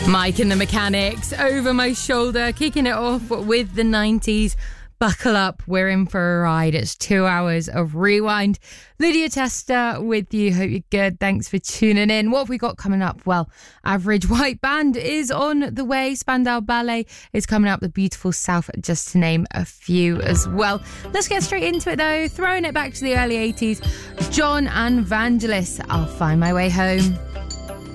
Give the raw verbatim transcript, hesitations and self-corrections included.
Mike and the Mechanics, Over My Shoulder, kicking it off with the nineties. Buckle up, we're in for a ride. It's two hours of rewind. Lydia Tester with you. Hope you're good. Thanks for tuning in. What have we got coming up? Well, Average White Band is on the way. Spandau Ballet is coming up. The Beautiful South, just to name a few as well. Let's get straight into it though. Throwing it back to the early eighties. John and Vangelis, I'll Find My Way Home.